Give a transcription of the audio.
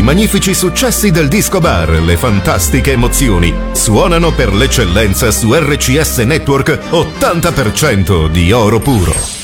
i magnifici successi del disco bar, le fantastiche emozioni. Suonano per l'eccellenza su RCS Network 80% di oro puro.